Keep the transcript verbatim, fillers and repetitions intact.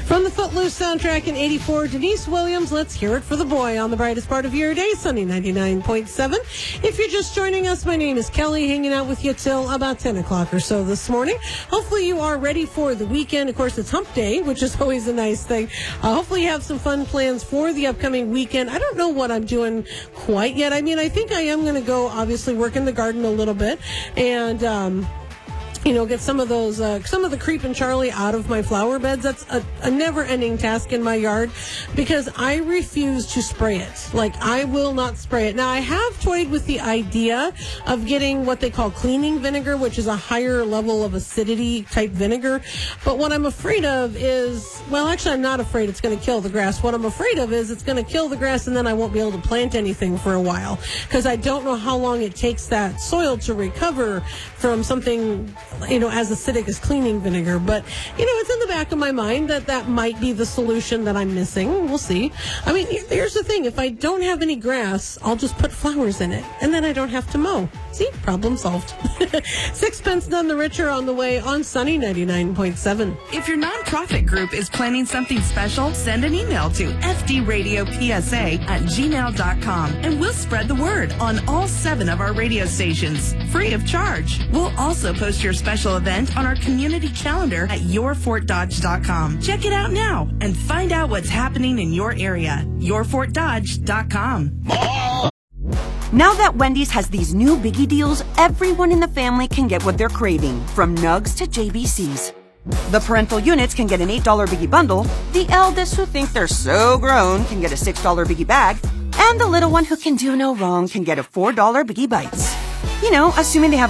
From the Footloose soundtrack in eighty-four, Denise Williams, Let's Hear It for the Boy on the brightest part of your day, Sunny ninety-nine point seven. If you're just joining us, my name is Kelly, hanging out with you till about ten o'clock or so this morning. Hopefully you are ready for the weekend. Of course, it's hump day, which is always a nice thing. Uh, hopefully you have some fun plans for the upcoming weekend. I don't know what I'm doing quite yet. I mean, I think I am going to go, obviously, work in the garden a little bit and, um, you know, get some of those, uh, some of the creep and Charlie out of my flower beds. That's a, a never-ending task in my yard because I refuse to spray it. Like, I will not spray it. Now, I have toyed with the idea of getting what they call cleaning vinegar, which is a higher level of acidity type vinegar. But what I'm afraid of is, well, actually, I'm not afraid it's going to kill the grass. What I'm afraid of is it's going to kill the grass and then I won't be able to plant anything for a while because I don't know how long it takes that soil to recover from something, you know, as acidic as cleaning vinegar. But, you know, it's in the back of my mind that that might be the solution that I'm missing. We'll see. I mean, here's the thing. If I don't have any grass, I'll just put flowers in it, and then I don't have to mow. See? Problem solved. Sixpence none the richer on the way on Sunny ninety-nine point seven. If your nonprofit group is planning something special, send an email to f d radio p s a at gmail dot com, and we'll spread the word on all seven of our radio stations, free of charge. We'll also post your special event on our community calendar at your fort dodge dot com. Check it out now and find out what's happening in your area. your fort dodge dot com. Now that Wendy's has these new biggie deals, everyone in the family can get what they're craving, from nugs to J B Cs. The parental units can get an eight dollar biggie bundle, the eldest who think they're so grown can get a six dollar biggie bag, and the little one who can do no wrong can get a four dollar biggie bites. You know, assuming they have